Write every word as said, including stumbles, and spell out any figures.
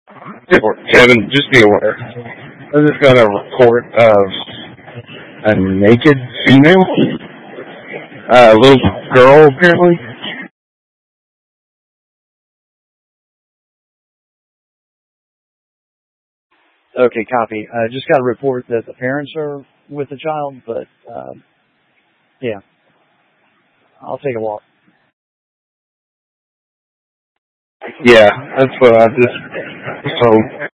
Kevin, just be aware. I just got a report of a naked female, a little girl apparently. Okay, copy. I uh, just got a report that the parents are with the child, but uh, yeah, I'll take a walk. Yeah, that's what I just told.